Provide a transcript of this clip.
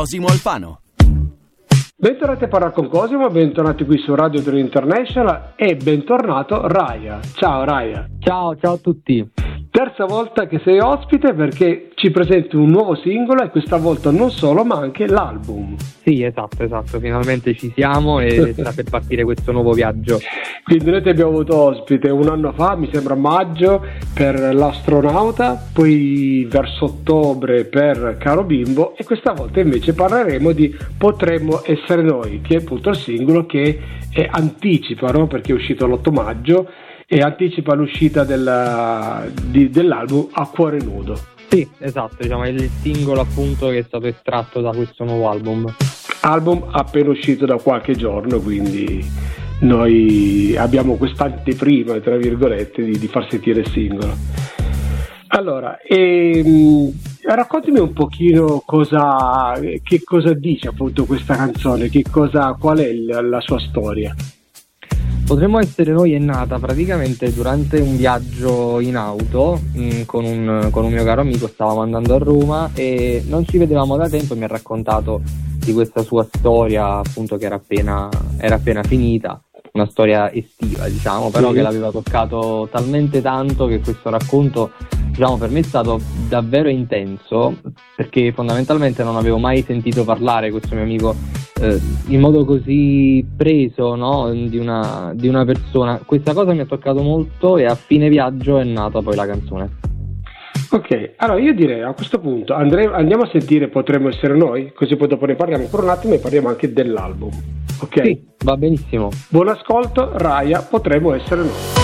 Cosimo Alfano. Bentornati a parlare con Cosimo, bentornati qui su Radio 3 International e bentornato Raya. Ciao Raya. Ciao a tutti. Terza volta che sei ospite perché ci presenti un nuovo singolo e questa volta non solo ma anche l'album. Sì, esatto, finalmente ci siamo e sta per partire questo nuovo viaggio. Quindi noi ti abbiamo avuto ospite un anno fa, mi sembra maggio, per L'Astronauta, poi verso ottobre per Caro Bimbo e questa volta invece parleremo di Potremmo essere noi, che è appunto il singolo che anticipa, no? Perché è uscito l'8 maggio e anticipa l'uscita dell'album A Cuore Nudo. Sì, esatto, diciamo è il singolo appunto che è stato estratto da questo nuovo album Appena uscito da qualche giorno, quindi noi abbiamo quest'anteprima tra virgolette di far sentire il singolo. Allora, raccontami un pochino che cosa dice appunto questa canzone, qual è la sua storia. Potremmo essere noi è nata praticamente durante un viaggio in auto con un mio caro amico, stavamo andando a Roma e non ci vedevamo da tempo e mi ha raccontato di questa sua storia appunto che era appena finita, una storia estiva diciamo, però sì, che l'aveva toccato talmente tanto che questo racconto diciamo per me è stato davvero intenso, perché fondamentalmente non avevo mai sentito parlare questo mio amico in modo così preso, no? di una persona. Questa cosa mi ha toccato molto e a fine viaggio è nata poi la canzone. Ok, allora io direi a questo punto andiamo a sentire Potremmo essere noi, così poi dopo ne parliamo ancora un attimo e parliamo anche dell'album. Ok? Sì, va benissimo. Buon ascolto, Raya, Potremmo essere noi.